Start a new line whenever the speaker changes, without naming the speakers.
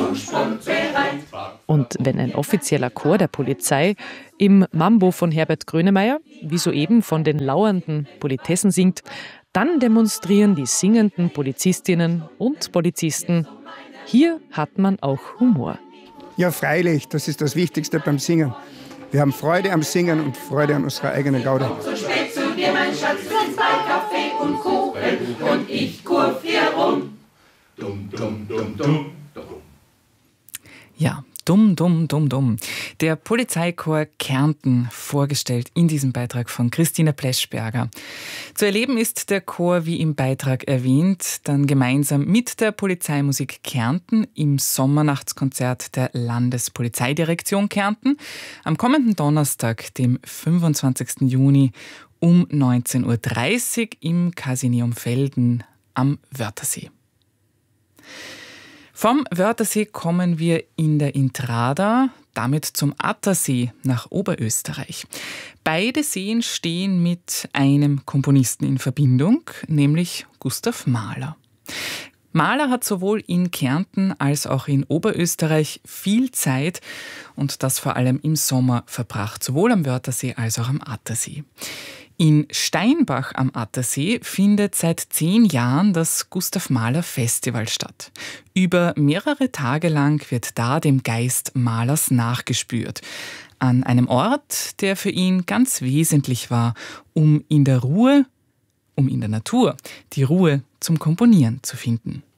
Und wenn ein offizieller Chor der Polizei im Mambo von Herbert Grönemeyer, wie soeben von den lauernden Politessen singt, dann demonstrieren die singenden Polizistinnen und Polizisten: Hier hat man auch Humor.
Ja, freilich, das ist das Wichtigste beim Singen. Wir haben Freude am Singen und Freude an unserer eigenen Gaude.
So spät zu dir, mein Schatz, für 2 Kaffee und Kuchen und ich kurv hier rum. Dumm, dumm, dumm, dumm, dumm.
Ja, dumm, dumm, dumm, dumm. Der Polizeichor Kärnten, vorgestellt in diesem Beitrag von Christine Pleschberger. Zu erleben ist der Chor, wie im Beitrag erwähnt, dann gemeinsam mit der Polizeimusik Kärnten im Sommernachtskonzert der Landespolizeidirektion Kärnten am kommenden Donnerstag, dem 25. Juni um 19.30 Uhr im Casineum Velden am Wörthersee. Vom Wörthersee kommen wir in der Intrada, damit zum Attersee nach Oberösterreich. Beide Seen stehen mit einem Komponisten in Verbindung, nämlich Gustav Mahler. Mahler hat sowohl in Kärnten als auch in Oberösterreich viel Zeit und das vor allem im Sommer verbracht, sowohl am Wörthersee als auch am Attersee. In Steinbach am Attersee findet seit 10 Jahren das Gustav Mahler Festival statt. Über mehrere Tage lang wird da dem Geist Mahlers nachgespürt. An einem Ort, der für ihn ganz wesentlich war, um in der Natur die Ruhe zum Komponieren zu finden.